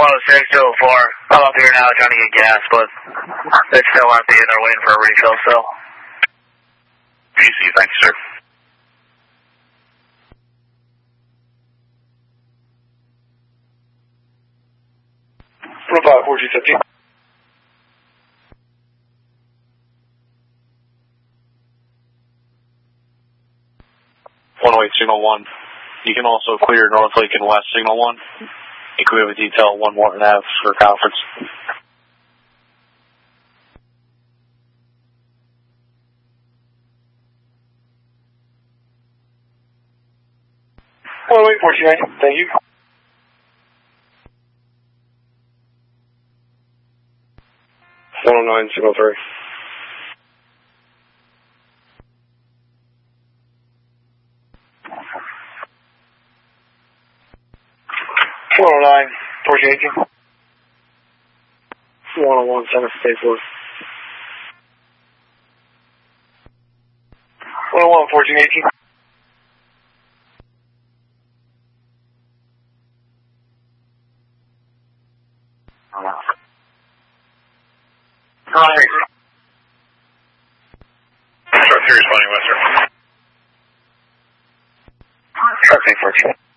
106 I'm up here now trying to get gas, but they still aren't being there waiting for a refill still. PC, thank you, sir. About 1450. 108 signal 1. You can also clear North Lake and West signal 1. And we have a detail 1 Morton Ave for conference. Oh, wait, 1490. Thank you. Signal 3. $109, 1418. 101, Center State Force. 101, 1418. Sure, responding, West, sir. Okay, 14.